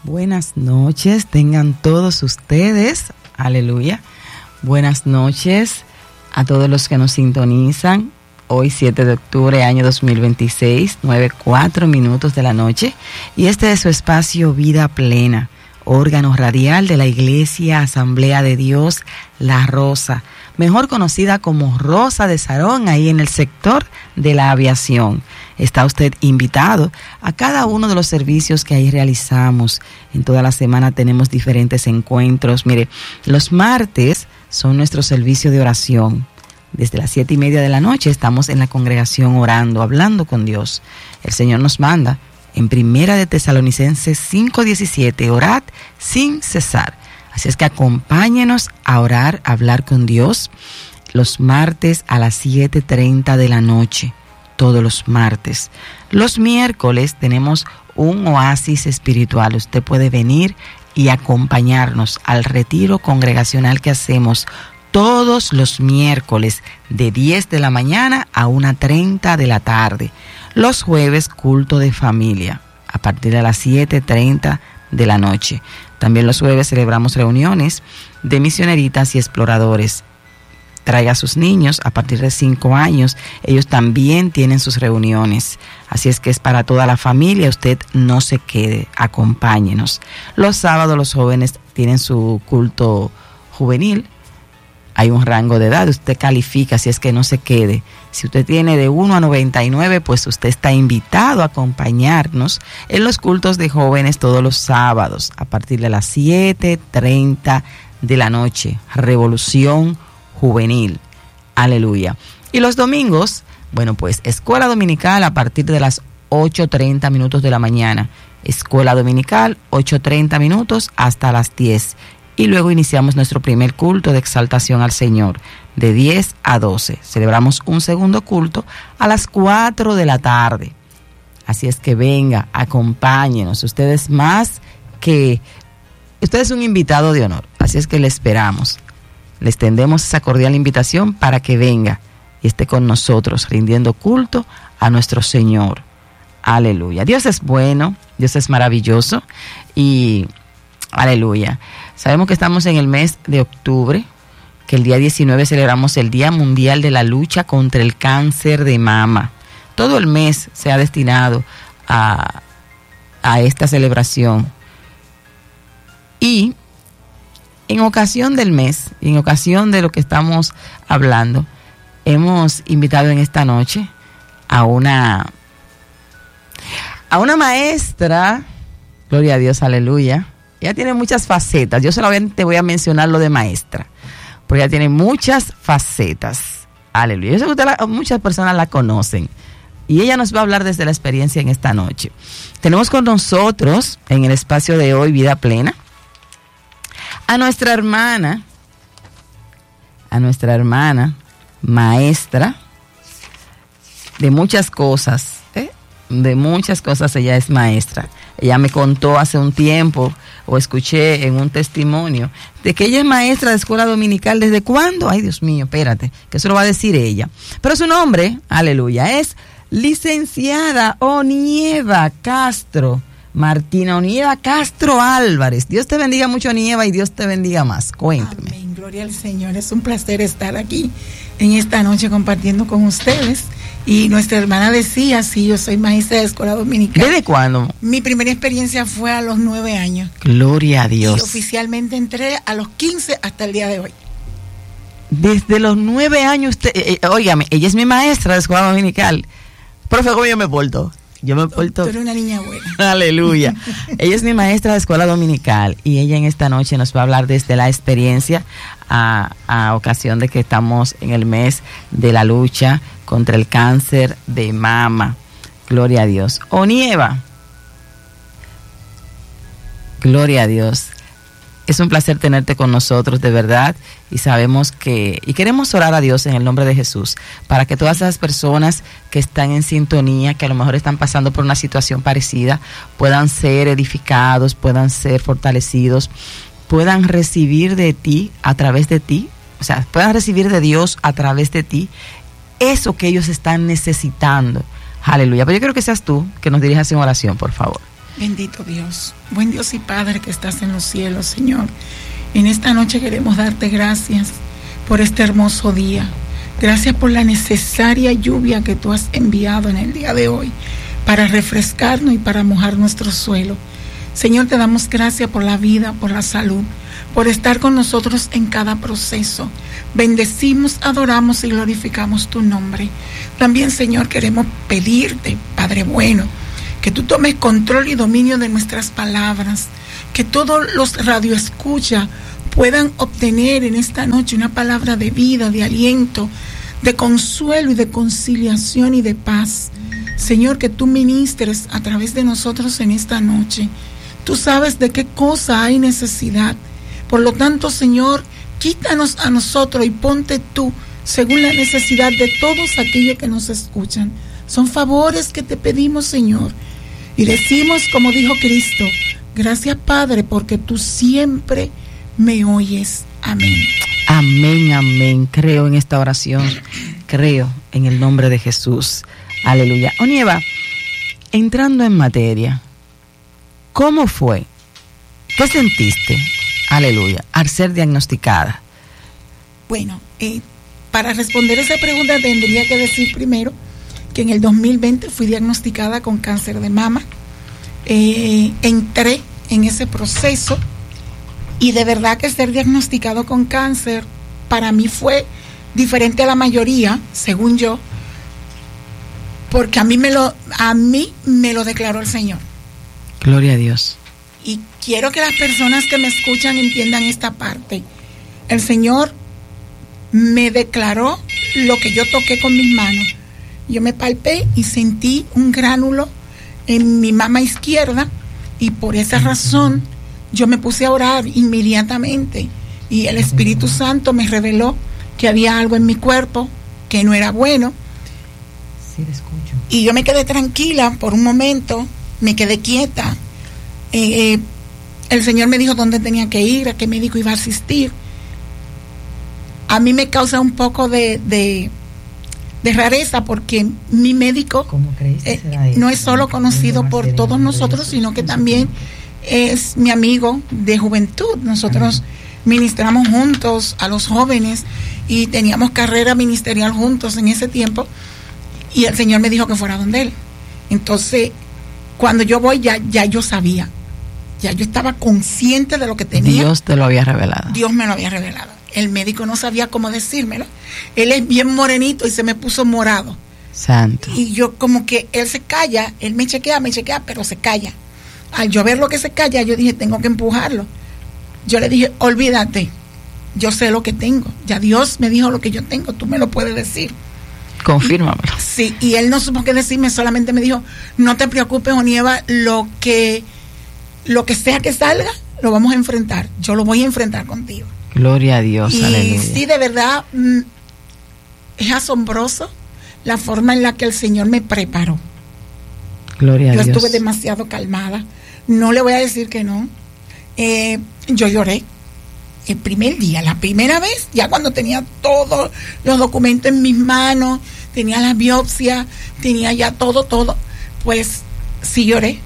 Buenas noches, tengan todos ustedes, aleluya. Buenas noches a todos los que nos sintonizan. Hoy 7 de octubre, año 2026, 9:04 de la noche. Y este es su espacio Vida Plena, órgano radial de la Iglesia Asamblea de Dios La Rosa, mejor conocida como Rosa de Sarón, ahí en el sector de la aviación. Está usted invitado a cada uno de los servicios que ahí realizamos. En toda la semana tenemos diferentes encuentros. Mire, los martes son nuestro servicio de oración. Desde las 7:30 de la noche estamos en la congregación orando, hablando con Dios. El Señor nos manda en Primera de Tesalonicenses 5:17, orad sin cesar. Así es que acompáñenos a orar, a hablar con Dios los martes a las 7:30 de la noche, todos los martes. Los miércoles tenemos un oasis espiritual. Usted puede venir y acompañarnos al retiro congregacional que hacemos todos los miércoles de 10 de la mañana a 1:30 de la tarde. Los jueves, culto de familia, a partir de las 7:30 de la noche. También los jueves celebramos reuniones de misioneritas y exploradores. Traiga a sus niños a partir de 5 años. Ellos también tienen sus reuniones. Así es que es para toda la familia. Usted no se quede, acompáñenos. Los sábados los jóvenes tienen su culto juvenil. Hay un rango de edad, usted califica, así es que no se quede. Si usted tiene de 1 a 99, pues usted está invitado a acompañarnos en los cultos de jóvenes todos los sábados, a partir de las 7:30 de la noche. Revolución Juvenil. Aleluya. Y los domingos, bueno, pues escuela dominical a partir de las 8:30 de la mañana. Escuela dominical, 8:30 hasta las 10. Y luego iniciamos nuestro primer culto de exaltación al Señor, de 10 a 12. Celebramos un segundo culto a las 4 de la tarde. Así es que venga, acompáñenos. Usted es un invitado de honor. Así es que le esperamos. Le extendemos esa cordial invitación para que venga y esté con nosotros rindiendo culto a nuestro Señor. Aleluya. Dios es bueno, Dios es maravilloso y aleluya. Sabemos que estamos en el mes de octubre, que el día 19 celebramos el Día Mundial de la Lucha contra el Cáncer de Mama. Todo el mes se ha destinado a esta celebración. Y en ocasión del mes, en ocasión de lo que estamos hablando, hemos invitado en esta noche a una maestra, gloria a Dios, aleluya. Ella tiene muchas facetas. Yo solamente voy a mencionar lo de maestra, porque ella tiene muchas facetas. Aleluya. Yo sé que muchas personas la conocen. Y ella nos va a hablar desde la experiencia en esta noche. Tenemos con nosotros, en el espacio de hoy, Vida Plena, a nuestra hermana, maestra de muchas cosas. De muchas cosas ella es maestra. Ella me contó hace un tiempo, o escuché en un testimonio, de que ella es maestra de escuela dominical. ¿Desde cuándo? Ay, Dios mío, espérate, que eso lo va a decir ella. Pero su nombre, aleluya, es licenciada Onieva Castro, Martina Onieva Castro Álvarez. Dios te bendiga mucho, Onieva, y Dios te bendiga más. Cuénteme. Amén, gloria al Señor. Es un placer estar aquí en esta noche compartiendo con ustedes. Y nuestra hermana decía, sí, yo soy maestra de escuela dominical. ¿Desde cuándo? Mi primera experiencia fue a los 9 años. Gloria a Dios. Y oficialmente entré a los 15 hasta el día de hoy. Desde los 9 años, óigame, ella es mi maestra de escuela dominical. Profe, ¿cómo yo me porto? Yo me porto. Tú eres una niña buena. Aleluya. Ella es mi maestra de escuela dominical y ella en esta noche nos va a hablar desde la experiencia a ocasión de que estamos en el mes de la lucha contra el cáncer de mama. Gloria a Dios. Onieva. Gloria a Dios. Es un placer tenerte con nosotros, de verdad, y sabemos que, y queremos orar a Dios en el nombre de Jesús, para que todas esas personas que están en sintonía, que a lo mejor están pasando por una situación parecida, puedan ser edificados, puedan ser fortalecidos, puedan recibir de ti, a través de ti, o sea, puedan recibir de Dios a través de ti, eso que ellos están necesitando. Aleluya. Pero yo quiero que seas tú que nos dirijas en oración, por favor. Bendito Dios, buen Dios y Padre que estás en los cielos, Señor. En esta noche queremos darte gracias por este hermoso día. Gracias por la necesaria lluvia que tú has enviado en el día de hoy para refrescarnos y para mojar nuestro suelo. Señor, te damos gracias por la vida, por la salud, por estar con nosotros en cada proceso. Bendecimos, adoramos y glorificamos tu nombre. También, Señor, queremos pedirte, Padre bueno, que tú tomes control y dominio de nuestras palabras, que todos los radioescuchas puedan obtener en esta noche una palabra de vida, de aliento, de consuelo y de conciliación y de paz. Señor, que tú ministres a través de nosotros en esta noche. Tú sabes de qué cosa hay necesidad. Por lo tanto, Señor, quítanos a nosotros y ponte tú según la necesidad de todos aquellos que nos escuchan. Son favores que te pedimos, Señor. Y decimos, como dijo Cristo, gracias, Padre, porque tú siempre me oyes. Amén. Amén, amén. Creo en esta oración. Creo en el nombre de Jesús. Aleluya. Onieva, entrando en materia, ¿cómo fue? ¿Qué sentiste? Aleluya. Al ser diagnosticada. Bueno, para responder esa pregunta tendría que decir primero que en el 2020 fui diagnosticada con cáncer de mama. Entré en ese proceso y de verdad que ser diagnosticado con cáncer para mí fue diferente a la mayoría, según yo, porque a mí me lo declaró el Señor. Gloria a Dios. Y quiero que las personas que me escuchan entiendan esta parte. El Señor me declaró lo que yo toqué con mis manos. Yo me palpé y sentí un gránulo en mi mama izquierda y por esa razón yo me puse a orar inmediatamente y el Espíritu Santo me reveló que había algo en mi cuerpo que no era bueno. Sí, te escucho. Y yo me quedé tranquila por un momento, me quedé quieta. El Señor me dijo dónde tenía que ir, a qué médico iba a asistir. A mí me causa un poco de rareza porque mi médico no es solo conocido por todos nosotros, sino que también es mi amigo de juventud. Nosotros ministramos juntos a los jóvenes y teníamos carrera ministerial juntos en ese tiempo y el Señor me dijo que fuera donde él. Entonces, cuando yo voy ya yo sabía, ya yo estaba consciente de lo que tenía. Dios te lo había revelado. Dios me lo había revelado. El médico no sabía cómo decírmelo. Él es bien morenito y se me puso morado. Santo. Y yo como que él se calla, él me chequea, pero se calla. Al yo ver lo que se calla, yo dije, tengo que empujarlo. Yo le dije, olvídate, yo sé lo que tengo. Ya Dios me dijo lo que yo tengo, tú me lo puedes decir. Confírmamelo. Sí, y él no supo qué decirme, solamente me dijo, no te preocupes, Onieva, lo que sea que salga, lo vamos a enfrentar. Yo lo voy a enfrentar contigo. Gloria a Dios, y aleluya. Sí, de verdad, es asombroso la forma en la que el Señor me preparó. Gloria a Dios. Yo estuve demasiado calmada. No le voy a decir que no. Yo lloré el primer día, la primera vez, ya cuando tenía todos los documentos en mis manos, tenía la biopsia, tenía ya todo, pues sí lloré.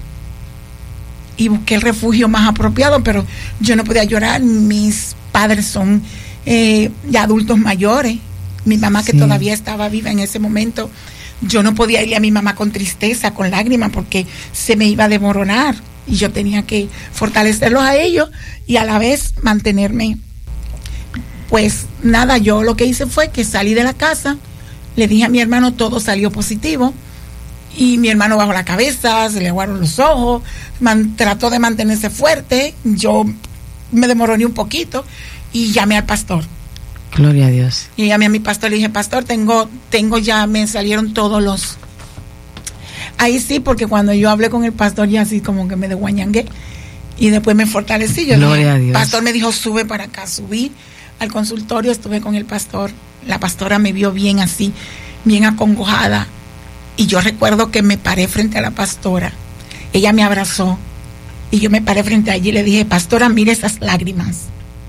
Y busqué el refugio más apropiado, pero yo no podía llorar. Mis padres son ya adultos mayores. Mi mamá, que todavía estaba viva en ese momento, yo no podía irle a mi mamá con tristeza, con lágrimas, porque se me iba a desmoronar. Y yo tenía que fortalecerlos a ellos y a la vez mantenerme. Pues nada, yo lo que hice fue que salí de la casa, le dije a mi hermano, todo salió positivo. Y mi hermano bajó la cabeza, se le aguaron los ojos, trató de mantenerse fuerte. Yo me demoroné un poquito y llamé al pastor. Gloria a Dios. Y llamé a mi pastor, le dije, pastor, tengo ya, me salieron todos los... Ahí sí, porque cuando yo hablé con el pastor ya así como que me desguañangué y después me fortalecí. Yo Gloria a Dios. El pastor me dijo, sube para acá. Subí al consultorio, estuve con el pastor. La pastora me vio bien así, bien acongojada. Y yo recuerdo que me paré frente a la pastora. Ella me abrazó y yo me paré frente a ella y le dije, pastora, mire esas lágrimas.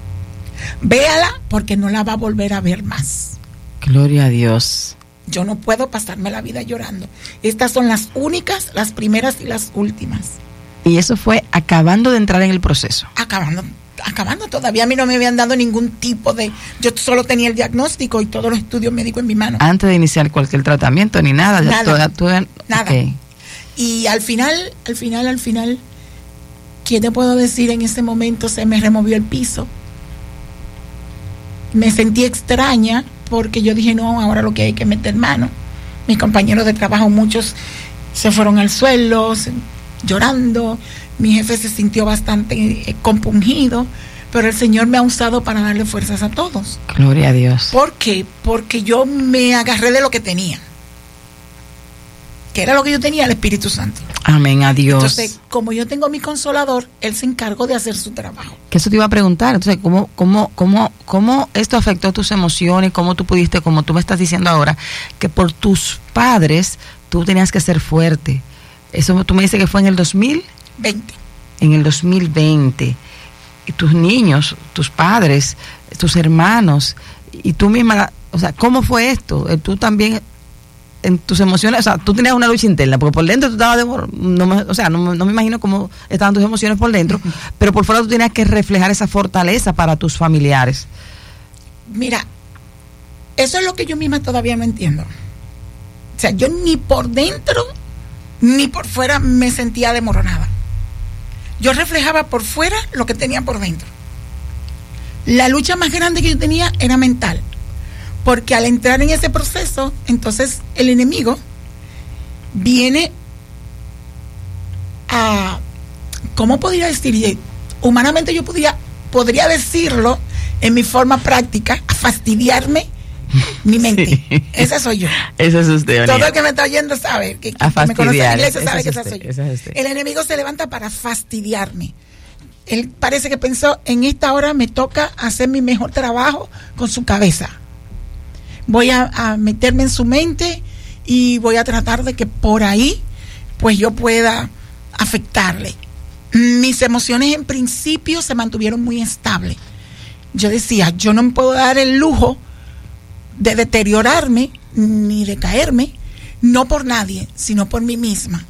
Véala porque no la va a volver a ver más. Gloria a Dios. Yo no puedo pasarme la vida llorando. Estas son las únicas, las primeras y las últimas. Y eso fue acabando de entrar en el proceso. Acabando, todavía a mí no me habían dado ningún tipo de... Yo solo tenía el diagnóstico y todos los estudios médicos en mi mano. Antes de iniciar cualquier tratamiento ni nada. Nada. Nada. Okay. Y al final, ¿qué te puedo decir? En ese momento se me removió el piso. Me sentí extraña porque yo dije, no, ahora lo que hay que meter mano. Mis compañeros de trabajo, muchos se fueron al suelo llorando. Mi jefe se sintió bastante compungido, pero el Señor me ha usado para darle fuerzas a todos. Gloria a Dios. ¿Por qué? Porque yo me agarré de lo que tenía. Que era lo que yo tenía, el Espíritu Santo. Amén, a Dios. Entonces, como yo tengo mi consolador, Él se encargó de hacer su trabajo. Que eso te iba a preguntar. Entonces, ¿cómo esto afectó tus emociones? ¿Cómo tú pudiste, como tú me estás diciendo ahora, que por tus padres tú tenías que ser fuerte? Eso tú me dices que fue en el 2020. En el 2020. Y tus niños, tus padres, tus hermanos, y tú misma, o sea, ¿cómo fue esto? Tú también... en tus emociones, o sea, tú tenías una lucha interna, porque por dentro tú estabas no me imagino cómo estaban tus emociones por dentro, pero por fuera tú tenías que reflejar esa fortaleza para tus familiares. Mira, eso es lo que yo misma todavía no entiendo. O sea, yo ni por dentro ni por fuera me sentía desmoronada. Yo reflejaba por fuera lo que tenía por dentro. La lucha más grande que yo tenía era mental. Porque al entrar en ese proceso, entonces el enemigo viene a, ¿cómo podría decir? Humanamente yo podría decirlo en mi forma práctica, a fastidiarme mi mente. Sí. Esa soy yo. Esa es usted, Todo el que me está oyendo sabe, que me conoce en la iglesia sabe que esa soy yo. El enemigo se levanta para fastidiarme. Él parece que pensó, en esta hora me toca hacer mi mejor trabajo con su cabeza. Voy a meterme en su mente y voy a tratar de que por ahí pues yo pueda afectarle. Mis emociones en principio se mantuvieron muy estables. Yo decía, yo no me puedo dar el lujo de deteriorarme ni de caerme, no por nadie, sino por mí misma.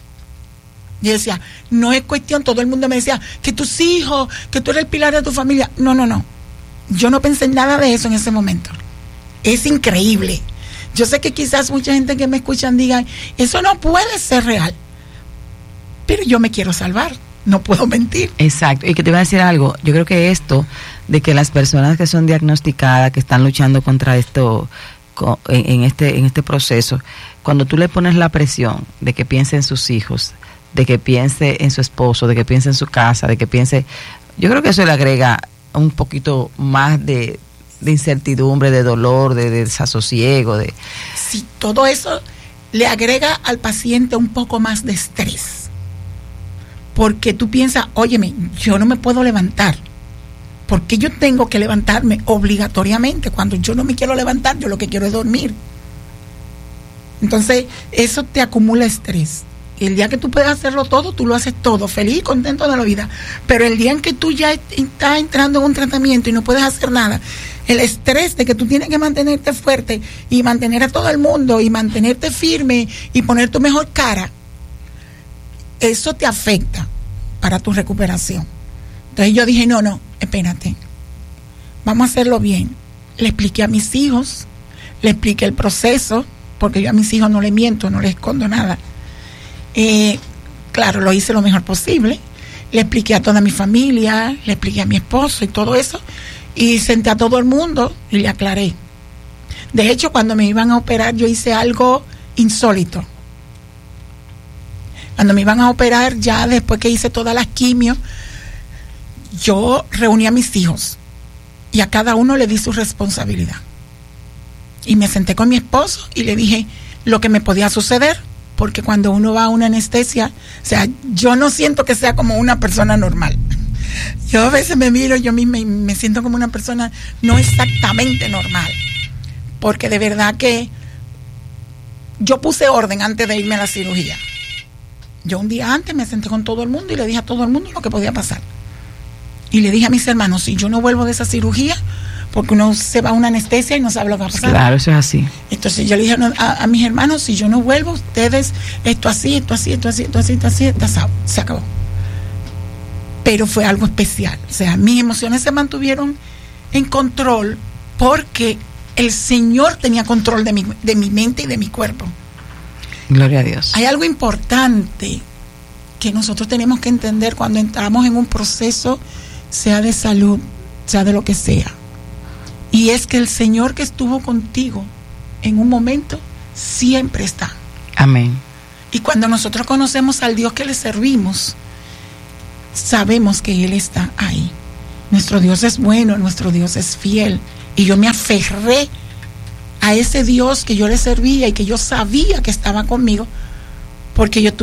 Yo decía, no es cuestión, todo el mundo me decía, que tus hijos, que tú eres el pilar de tu familia. No. Yo no pensé en nada de eso en ese momento. Es increíble. Yo sé que quizás mucha gente que me escuchan digan, eso no puede ser real. Pero yo me quiero salvar, no puedo mentir. Exacto, y que te voy a decir algo, yo creo que esto de que las personas que son diagnosticadas, que están luchando contra esto, en este proceso, cuando tú le pones la presión de que piense en sus hijos, de que piense en su esposo, de que piense en su casa, de que piense, yo creo que eso le agrega un poquito más de incertidumbre, de dolor, de desasosiego. Sí, todo eso le agrega al paciente un poco más de estrés. Porque tú piensas, óyeme, yo no me puedo levantar. ¿Por qué yo tengo que levantarme obligatoriamente? Cuando yo no me quiero levantar, yo lo que quiero es dormir. Entonces, eso te acumula estrés. Y el día que tú puedes hacerlo todo, tú lo haces todo, feliz y contento de la vida. Pero el día en que tú ya estás entrando en un tratamiento y no puedes hacer nada, el estrés de que tú tienes que mantenerte fuerte y mantener a todo el mundo y mantenerte firme y poner tu mejor cara, eso te afecta para tu recuperación. Entonces yo dije, no, espérate, vamos a hacerlo bien. Le expliqué a mis hijos, le expliqué el proceso, porque yo a mis hijos no les miento, no les escondo nada. Claro, lo hice lo mejor posible. Le expliqué a toda mi familia, le expliqué a mi esposo y todo eso. Y senté a todo el mundo y le aclaré. De hecho, cuando me iban a operar, yo hice algo insólito. Cuando me iban a operar, ya después que hice todas las quimios, yo reuní a mis hijos y a cada uno le di su responsabilidad. Y me senté con mi esposo y le dije lo que me podía suceder. Porque cuando uno va a una anestesia, o sea, yo no siento que sea como una persona normal. Yo a veces me miro yo misma y me siento como una persona no exactamente normal. Porque de verdad que yo puse orden antes de irme a la cirugía. Yo un día antes me senté con todo el mundo y le dije a todo el mundo lo que podía pasar. Y le dije a mis hermanos, si yo no vuelvo de esa cirugía, porque uno se va a una anestesia y no sabe lo que va a pasar. Claro, eso es así. Entonces yo le dije a mis hermanos, si yo no vuelvo, ustedes, esto así, se acabó. pero fue algo especial. O sea, mis emociones se mantuvieron en control porque el Señor tenía control de mi mente y de mi cuerpo. Gloria a Dios. Hay algo importante que nosotros tenemos que entender cuando entramos en un proceso, sea de salud, sea de lo que sea. Y es que el Señor que estuvo contigo en un momento, siempre está. Amén. Y cuando nosotros conocemos al Dios que le servimos, sabemos que Él está ahí. Nuestro Dios es bueno, nuestro Dios es fiel. Y yo me aferré a ese Dios que yo le servía y que yo sabía que estaba conmigo, porque yo tuve